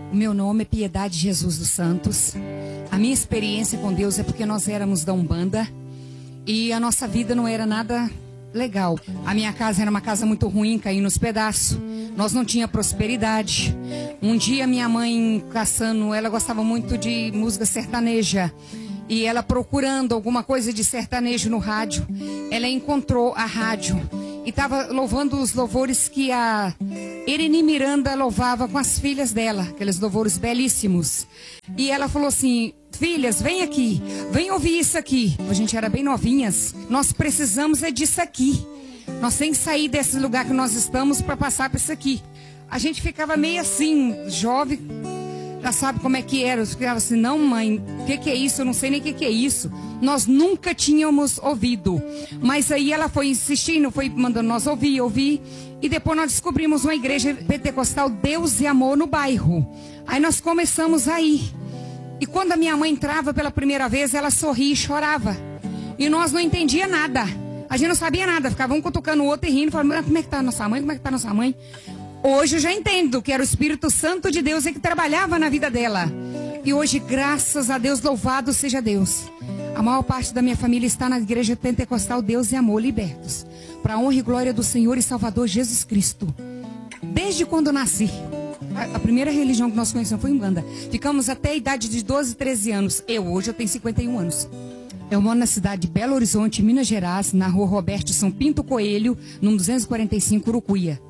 O meu nome é Piedade Jesus dos Santos. A minha experiência com Deus é porque nós éramos da Umbanda e a nossa vida não era nada legal. A minha casa era uma casa muito ruim, caindo nos pedaços. Nós não tinha prosperidade. Um dia minha mãe caçando, ela gostava muito de música sertaneja. E ela procurando alguma coisa de sertanejo no rádio, ela encontrou a rádio e estava louvando os louvores que a Irene Miranda louvava com as filhas dela, aqueles louvores belíssimos. E ela falou assim: filhas, vem aqui, vem ouvir isso aqui. A gente era bem novinhas, nós precisamos é disso aqui. Nós temos que sair desse lugar que nós estamos para passar para isso aqui. A gente ficava meio assim, jovem, já sabe como é que era. Eu ficava assim: não, mãe, o que é isso? Eu não sei nem o que é isso. Nós nunca tínhamos ouvido. Mas aí ela foi insistindo, foi mandando nós ouvir. E depois nós descobrimos uma igreja pentecostal, Deus e Amor, no bairro. Aí nós começamos a ir. E quando a minha mãe entrava pela primeira vez, ela sorria e chorava. E nós não entendia nada. A gente não sabia nada. Ficava um cutucando o outro e rindo. Falando: como é que tá a nossa mãe? Como é que tá a nossa mãe? Hoje eu já entendo que era o Espírito Santo de Deus que trabalhava na vida dela. E hoje, graças a Deus, louvado seja Deus, a maior parte da minha família está na igreja pentecostal Deus e Amor Libertos, para a honra e glória do Senhor e Salvador Jesus Cristo. Desde quando eu nasci, a primeira religião que nós conhecemos foi Umbanda. Ficamos até a idade de 12, 13 anos. Hoje eu tenho 51 anos. Eu moro na cidade de Belo Horizonte, Minas Gerais, na rua Roberto São Pinto Coelho, número 245, Urucuia.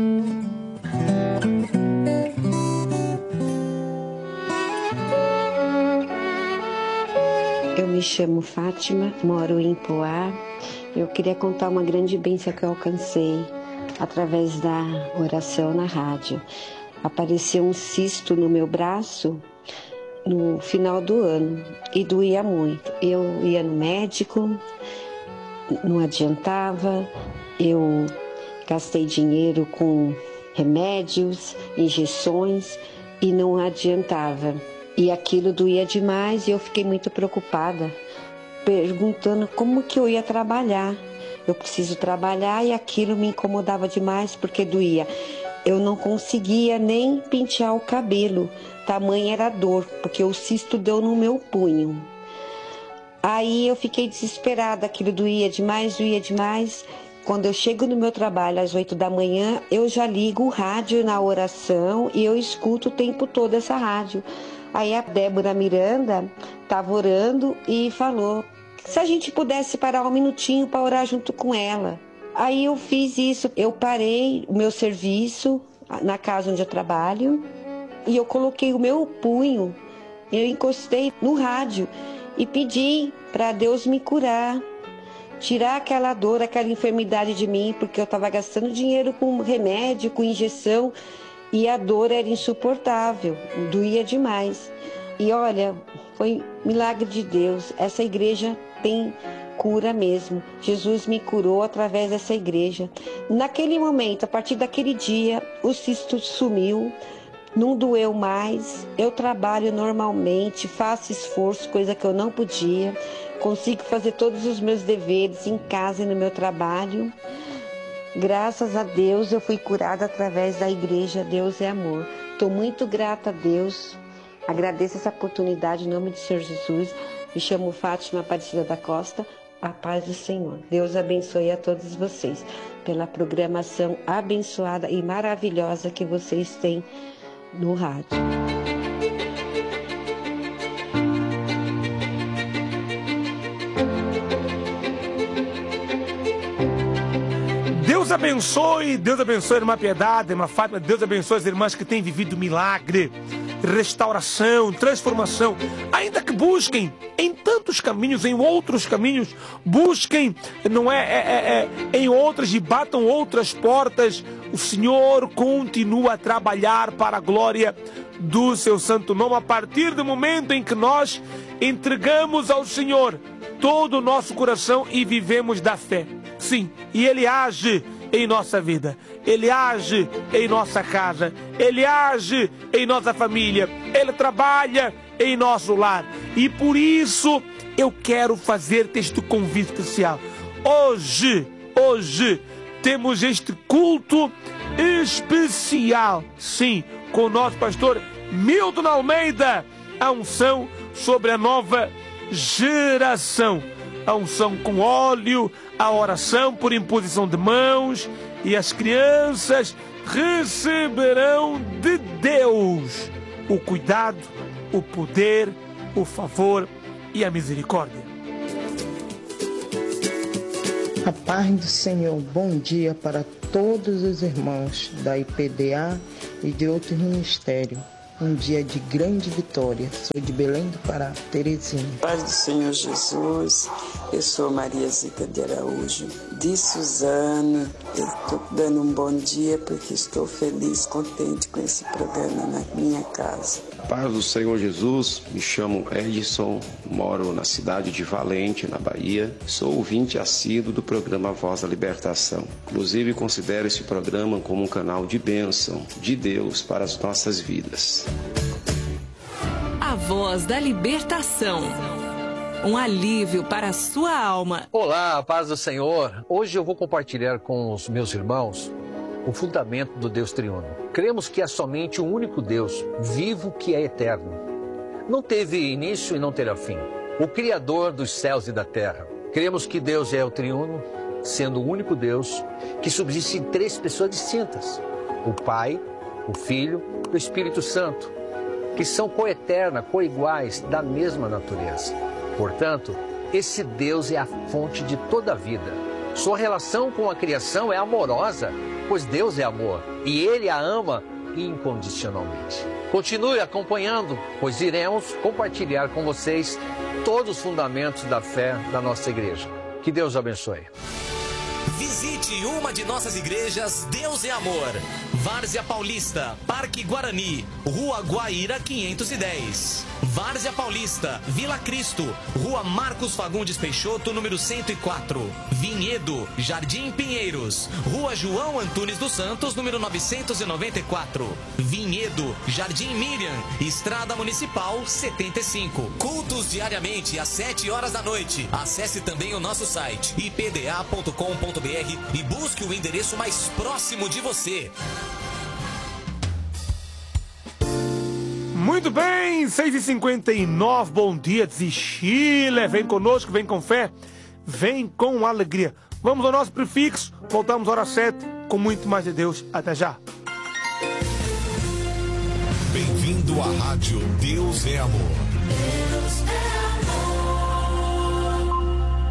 Eu me chamo Fátima, moro em Poá. Eu queria contar uma grande bênção que eu alcancei através da oração na rádio. Apareceu um cisto no meu braço no final do ano e doía muito. Eu ia no médico, não adiantava, eu gastei dinheiro com remédios, injeções e não adiantava. E aquilo doía demais e eu fiquei muito preocupada, perguntando como que eu ia trabalhar. Eu preciso trabalhar e aquilo me incomodava demais porque doía. Eu não conseguia nem pentear o cabelo, tamanha era a dor, porque o cisto deu no meu punho. Aí eu fiquei desesperada, aquilo doía demais, doía demais. Quando eu chego no meu trabalho às 8 da manhã, eu já ligo o rádio na oração e eu escuto o tempo todo essa rádio. Aí a Débora Miranda estava orando e falou: se a gente pudesse parar um minutinho para orar junto com ela. Aí eu fiz isso, eu parei o meu serviço na casa onde eu trabalho e eu coloquei o meu punho, eu encostei no rádio e pedi para Deus me curar, tirar aquela dor, aquela enfermidade de mim, porque eu estava gastando dinheiro com remédio, com injeção e a dor era insuportável, doía demais. E olha, foi milagre de Deus, essa igreja tem cura mesmo. Jesus me curou através dessa igreja. Naquele momento, a partir daquele dia, o cisto sumiu, não doeu mais. Eu trabalho normalmente, faço esforço, coisa que eu não podia. Consigo fazer todos os meus deveres em casa e no meu trabalho. Graças a Deus, eu fui curada através da igreja Deus é Amor. Estou muito grata a Deus. Agradeço essa oportunidade em nome do Senhor Jesus. Me chamo Fátima Aparecida da Costa. A paz do Senhor. Deus abençoe a todos vocês pela programação abençoada e maravilhosa que vocês têm no rádio. Deus abençoe a irmã Piedade, a irmã Fátima. Deus abençoe as irmãs que têm vivido milagre, restauração, transformação. Ainda que busquem em tantos caminhos, em outros caminhos, busquem, não em outras e batam outras portas. O Senhor continua a trabalhar para a glória do seu santo nome. A partir do momento em que nós entregamos ao Senhor todo o nosso coração e vivemos da fé. Sim, e Ele age em nossa vida, Ele age em nossa casa, Ele age em nossa família, Ele trabalha em nosso lar. E por isso eu quero fazer-te este convite especial. Hoje temos este culto especial, sim, com o nosso pastor Milton Almeida, a unção sobre a nova geração. A unção com óleo, a oração por imposição de mãos, e as crianças receberão de Deus o cuidado, o poder, o favor e a misericórdia. A paz do Senhor, bom dia para todos os irmãos da IPDA e de outros ministérios. Um dia de grande vitória. Sou de Belém do Pará, Terezinha. Paz do Senhor Jesus, eu sou Maria Zita de Araújo, de Suzano. Eu estou dando um bom dia porque estou feliz, contente com esse programa na minha casa. Paz do Senhor Jesus, me chamo Edson, moro na cidade de Valente, na Bahia. Sou ouvinte assíduo do programa Voz da Libertação. Inclusive, considero esse programa como um canal de bênção de Deus para as nossas vidas. A Voz da Libertação. Um alívio para a sua alma. Olá, paz do Senhor. Hoje eu vou compartilhar com os meus irmãos o fundamento do Deus triuno. Cremos que há somente um único Deus, vivo, que é eterno. Não teve início e não terá fim. O Criador dos céus e da terra. Cremos que Deus é o triuno, sendo o único Deus que subsiste em 3 pessoas distintas. O Pai, o Filho e o Espírito Santo, que são coeterna, coiguais, da mesma natureza. Portanto, esse Deus é a fonte de toda a vida. Sua relação com a criação é amorosa, pois Deus é amor e Ele a ama incondicionalmente. Continue acompanhando, pois iremos compartilhar com vocês todos os fundamentos da fé da nossa igreja. Que Deus abençoe. Visite uma de nossas igrejas. Deus é Amor. Várzea Paulista, Parque Guarani, Rua Guaíra 510. Várzea Paulista, Vila Cristo, Rua Marcos Fagundes Peixoto, número 104. Vinhedo, Jardim Pinheiros, Rua João Antunes dos Santos, número 994. Vinhedo, Jardim Miriam, Estrada Municipal 75. Cultos diariamente às 7 horas da noite. Acesse também o nosso site ipda.com.br e busque o endereço mais próximo de você. Muito bem, 6h59, bom dia de Chile. Vem conosco, vem com fé, vem com alegria. Vamos ao nosso prefixo, voltamos à hora 7 com muito mais de Deus. Até já. Bem-vindo à Rádio Deus é Amor. Deus é amor.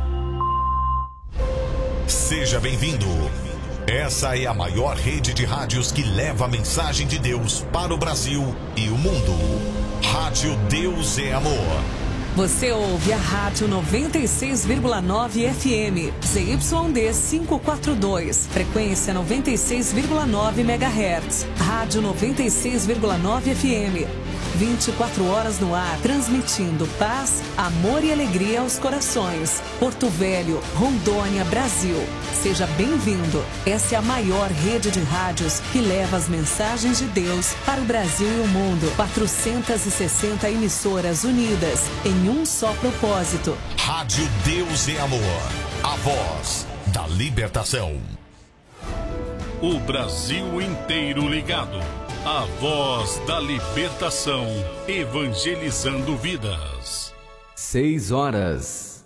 Seja bem-vindo. Essa é a maior rede de rádios que leva a mensagem de Deus para o Brasil e o mundo. Rádio Deus é Amor. Você ouve a Rádio 96,9 FM, ZYD 542, frequência 96,9 MHz. Rádio 96,9 FM. 24 horas no ar, transmitindo paz, amor e alegria aos corações. Porto Velho, Rondônia, Brasil. Seja bem-vindo. Essa é a maior rede de rádios que leva as mensagens de Deus para o Brasil e o mundo. 460 emissoras unidas em um só propósito. Rádio Deus é Amor, a voz da libertação. O Brasil inteiro ligado. A voz da libertação, evangelizando vidas. 6 horas.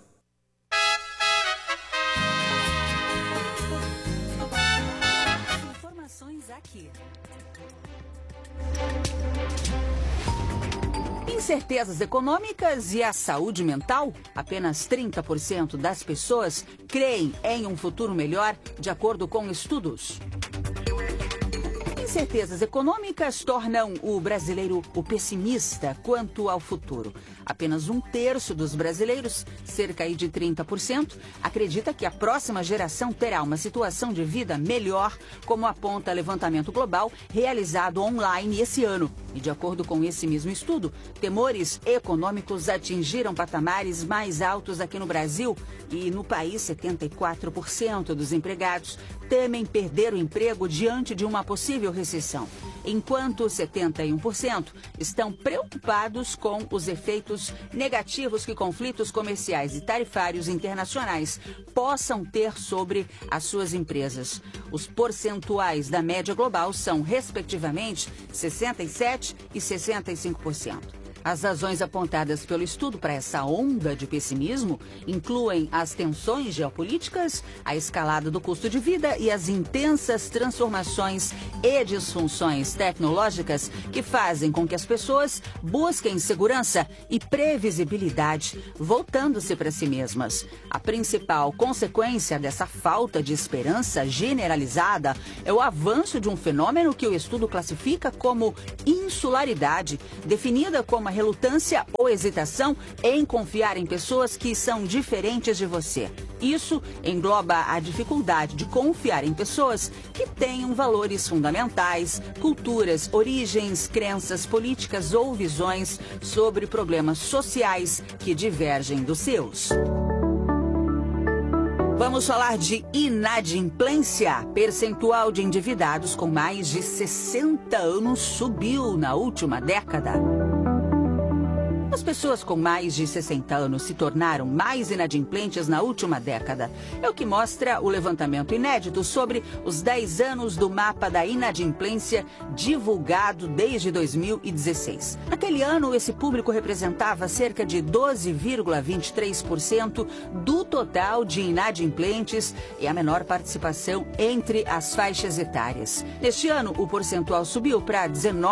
Informações aqui. Incertezas econômicas e a saúde mental? Apenas 30% das pessoas creem em um futuro melhor, de acordo com estudos. Incertezas econômicas tornam o brasileiro o pessimista quanto ao futuro. Apenas 1/3 dos brasileiros, cerca de 30%, acredita que a próxima geração terá uma situação de vida melhor, como aponta o levantamento global realizado online esse ano. E de acordo com esse mesmo estudo, temores econômicos atingiram patamares mais altos aqui no Brasil e no país 74% dos empregados temem perder o emprego diante de uma possível recessão, enquanto 71% estão preocupados com os efeitos negativos que conflitos comerciais e tarifários internacionais possam ter sobre as suas empresas. Os percentuais da média global são, respectivamente, 67% 17% e 65%. As razões apontadas pelo estudo para essa onda de pessimismo incluem as tensões geopolíticas, a escalada do custo de vida e as intensas transformações e disfunções tecnológicas que fazem com que as pessoas busquem segurança e previsibilidade, voltando-se para si mesmas. A principal consequência dessa falta de esperança generalizada é o avanço de um fenômeno que o estudo classifica como insularidade, definida como a relutância ou hesitação em confiar em pessoas que são diferentes de você. Isso engloba a dificuldade de confiar em pessoas que tenham valores fundamentais, culturas, origens, crenças políticas ou visões sobre problemas sociais que divergem dos seus. Vamos falar de inadimplência. Percentual de endividados com mais de 60 anos subiu na última década. As pessoas com mais de 60 anos se tornaram mais inadimplentes na última década. É o que mostra o levantamento inédito sobre os 10 anos do mapa da inadimplência divulgado desde 2016. Naquele ano, esse público representava cerca de 12,23% do total de inadimplentes e a menor participação entre as faixas etárias. Neste ano, o percentual subiu para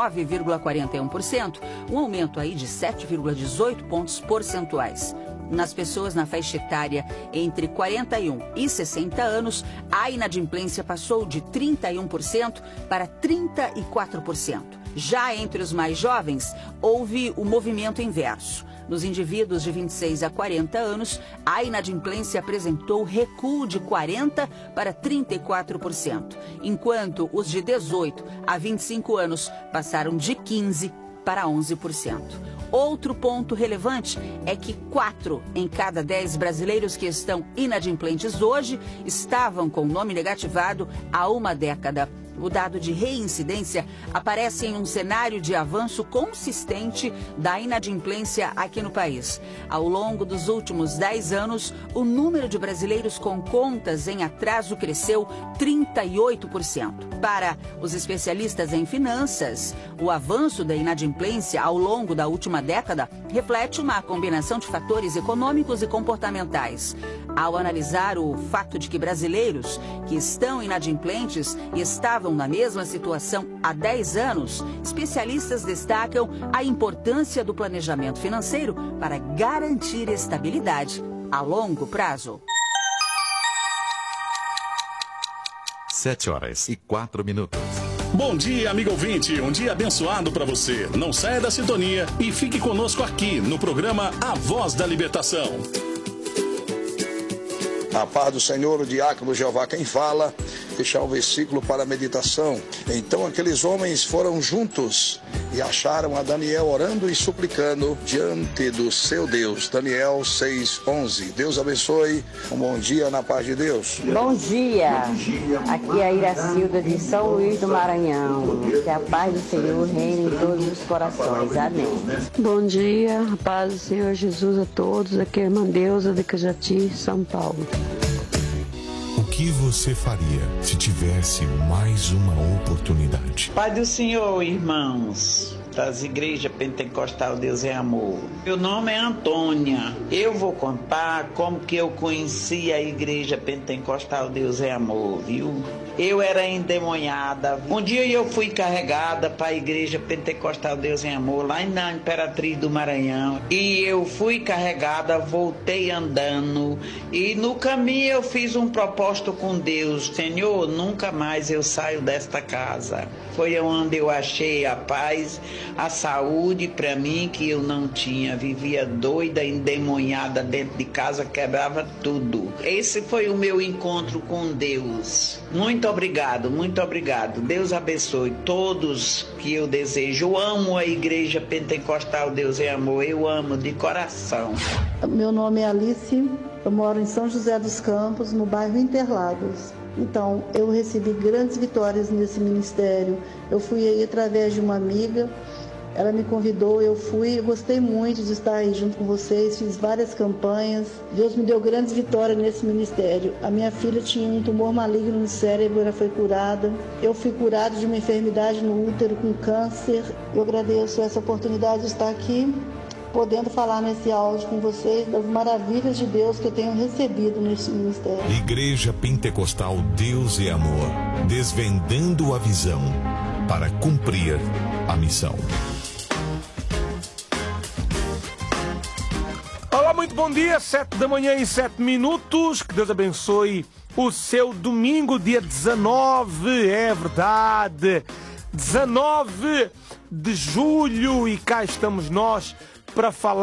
19,41%, um aumento aí de 7,18 pontos percentuais. Nas pessoas na faixa etária entre 41 e 60 anos, a inadimplência passou de 31% para 34%. Já entre os mais jovens, houve o movimento inverso. Nos indivíduos de 26 a 40 anos, a inadimplência apresentou recuo de 40% para 34%, enquanto os de 18 a 25 anos passaram de 15% para 11%. Outro ponto relevante é que 4 em cada 10 brasileiros que estão inadimplentes hoje estavam com o nome negativado há uma década. O dado de reincidência aparece em um cenário de avanço consistente da inadimplência aqui no país. Ao longo dos últimos 10 anos, o número de brasileiros com contas em atraso cresceu 38%. Para os especialistas em finanças, o avanço da inadimplência ao longo da última década reflete uma combinação de fatores econômicos e comportamentais. Ao analisar o fato de que brasileiros que estão inadimplentes e estavam na mesma situação há 10 anos, especialistas destacam a importância do planejamento financeiro para garantir estabilidade a longo prazo. 7h04. Bom dia, amigo ouvinte. Um dia abençoado para você. Não saia da sintonia e fique conosco aqui no programa A Voz da Libertação. A paz do Senhor, o diácono Jeová quem fala, deixar o versículo para a meditação. Então aqueles homens foram juntos e acharam a Daniel orando e suplicando diante do seu Deus. Daniel 6:11. Deus abençoe. Um bom dia na paz de Deus. Bom dia. Aqui é a Iracilda de São Luís do Maranhão. Que a paz do Senhor reine em todos os corações. Amém. Bom dia. A paz do Senhor Jesus a todos. Aqui é a irmã Deusa de Cajati, São Paulo. O que você faria se tivesse mais uma oportunidade? Pai do Senhor, irmãos das igrejas pentecostal Deus é Amor. Meu nome é Antônia. Eu vou contar como que eu conheci a igreja pentecostal Deus é Amor, viu? Eu era endemoniada. Um dia eu fui carregada para a igreja pentecostal Deus em Amor, lá na Imperatriz do Maranhão. E eu fui carregada, voltei andando. E no caminho eu fiz um propósito com Deus. Senhor, nunca mais eu saio desta casa. Foi onde eu achei a paz, a saúde para mim que eu não tinha. Vivia doida, endemoniada dentro de casa, quebrava tudo. Esse foi o meu encontro com Deus. Muito obrigado, muito obrigado. Deus abençoe todos que eu desejo. Eu amo a igreja pentecostal Deus é Amor. Eu amo de coração. Meu nome é Alice. Eu moro em São José dos Campos, no bairro Interlagos. Então, eu recebi grandes vitórias nesse ministério. Eu fui aí através de uma amiga Ela me convidou, eu fui, eu gostei muito de estar aí junto com vocês, fiz várias campanhas. Deus me deu grandes vitórias nesse ministério. A minha filha tinha um tumor maligno no cérebro, ela foi curada. Eu fui curada de uma enfermidade no útero com câncer. Eu agradeço essa oportunidade de estar aqui, podendo falar nesse áudio com vocês das maravilhas de Deus que eu tenho recebido neste ministério. Igreja Pentecostal Deus é Amor, desvendando a visão para cumprir a missão. Olá, muito bom dia, 7 da manhã e 7 minutos. Que Deus abençoe o seu domingo, dia 19, é verdade. 19 de julho, e cá estamos nós para falar